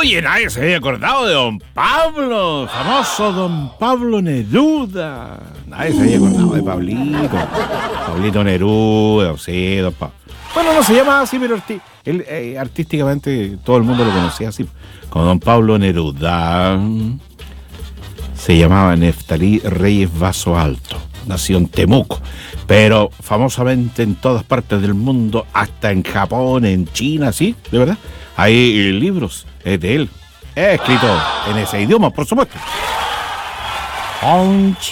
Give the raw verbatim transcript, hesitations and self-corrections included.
Oye, nadie se había acordado de don Pablo, famoso don Pablo Neruda. Nadie se había acordado de Pablito. Pablito Neruda, sí, don Pablo. Bueno, no se llamaba así, pero arti él, eh, artísticamente todo el mundo lo conocía así, como don Pablo Neruda. Se llamaba Neftalí Reyes Vaso Alto. Nació en Temuco, pero famosamente en todas partes del mundo, hasta en Japón, en China, sí, de verdad. Hay libros eh, de él, he escrito en ese idioma, por supuesto.